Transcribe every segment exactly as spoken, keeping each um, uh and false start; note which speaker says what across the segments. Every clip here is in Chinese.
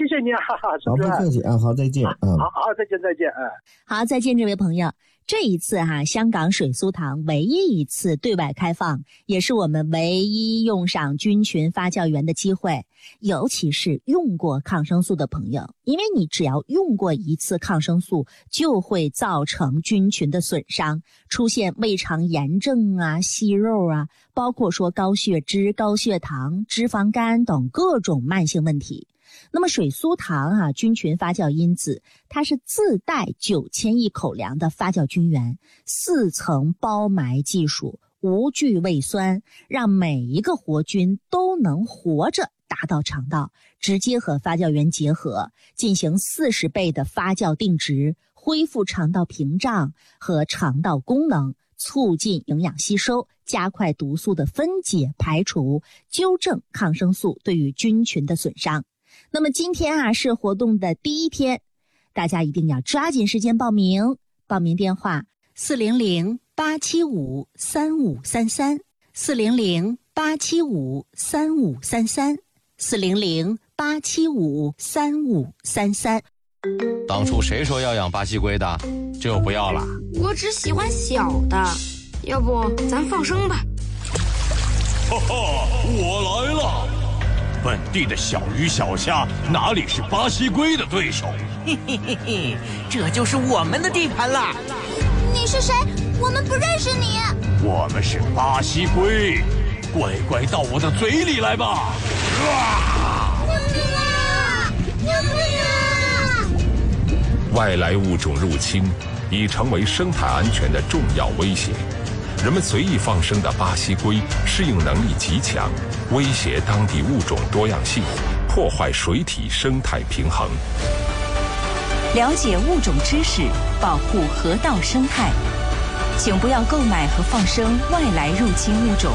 Speaker 1: 谢谢你啊，哈哈，
Speaker 2: 好，不客气啊，好，再见啊，
Speaker 1: 好好，再见再见，嗯，
Speaker 3: 好，再见，这位朋友。这一次哈、啊，香港水苏堂唯一一次对外开放，也是我们唯一用上菌群发酵源的机会。尤其是用过抗生素的朋友，因为你只要用过一次抗生素，就会造成菌群的损伤，出现胃肠炎症啊、息肉啊，包括说高血脂、高血糖、脂肪肝等各种慢性问题。那么水苏堂啊，菌群发酵因子，它是自带九千亿口粮的发酵菌源，四层包埋技术，无惧胃酸，让每一个活菌都能活着达到肠道，直接和发酵源结合，进行四十倍的发酵定植，恢复肠道屏障和肠道功能，促进营养吸收，加快毒素的分解排除，纠正抗生素对于菌群的损伤。那么今天啊是活动的第一天，大家一定要抓紧时间报名。报名电话四零零八七五三五三三，四零零八七五三五三三，四零零八七五三五三三。
Speaker 4: 当初谁说要养巴西龟的？这又不要了。
Speaker 5: 我只喜欢小的，要不咱放生吧。
Speaker 6: 哈哈，我来了。本地的小鱼小虾哪里是巴西龟的对手？
Speaker 7: 嘿嘿嘿嘿，这就是我们的地盘了。
Speaker 8: 你是谁？我们不认识你。
Speaker 6: 我们是巴西龟，乖乖到我的嘴里来吧！
Speaker 8: 救命啊！救命啊！
Speaker 9: 外来物种入侵已成为生态安全的重要威胁。人们随意放生的巴西龟适应能力极强，威胁当地物种多样性，破坏水体生态平衡。
Speaker 10: 了解物种知识，保护河道生态，请不要购买和放生外来入侵物种。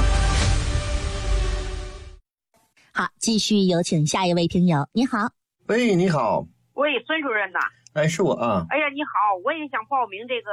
Speaker 3: 好，继续有请下一位听友。你好。
Speaker 2: 喂，你好。
Speaker 11: 喂，孙主任呐。
Speaker 2: 哎，是我啊。
Speaker 11: 哎呀，你好，我也想报名这个